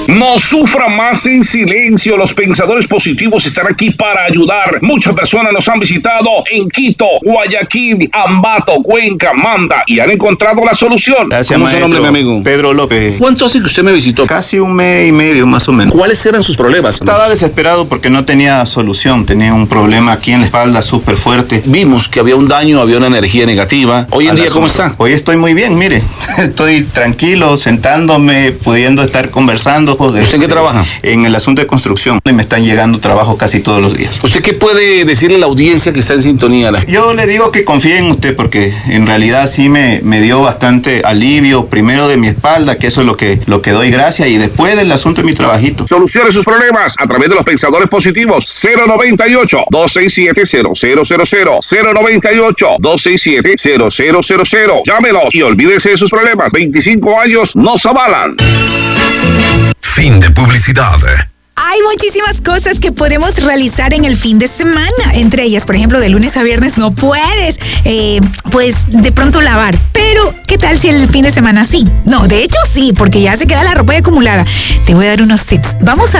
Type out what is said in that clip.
No sufra más en silencio. Los pensadores positivos están aquí para ayudar. Muchas personas nos han visitado en Quito, Guayaquil, Ambato, Cuenca, Manta y han encontrado la solución. Gracias, ¿Cómo es su nombre, mi amigo? Pedro López. ¿Cuánto hace que usted me visitó? Casi 1 mes y medio, más o menos. ¿Cuáles eran sus problemas? Estaba desesperado porque no tenía solución. Tenía un problema aquí en la espalda súper fuerte. Vimos que había un daño, había una energía negativa. Hoy en día, ¿cómo está? Hoy estoy muy bien, mire. Estoy tranquilo, sentándome, pudiendo estar conversando. ¿Usted en qué trabaja? En el asunto de construcción. Y me están llegando trabajo casi todos los días. ¿Usted qué puede decirle a la audiencia que está en sintonía? Yo le digo que confíe en usted porque en realidad sí me dio bastante alivio. Primero de mi espalda, que eso es lo que doy gracias, y después del asunto de mi trabajito. Solucione sus problemas a través de los pensadores positivos. 098-267-0000. 098-267-0000. Llámenos y olvídese de sus problemas. 25 años nos avalan. Fin de publicidad. Hay muchísimas cosas que podemos realizar en el fin de semana. Entre ellas, por ejemplo, de lunes a viernes no puedes, pues, de pronto lavar. Pero, ¿qué tal si el fin de semana sí? No, de hecho sí, porque ya se queda la ropa acumulada. Te voy a dar unos tips. Vamos a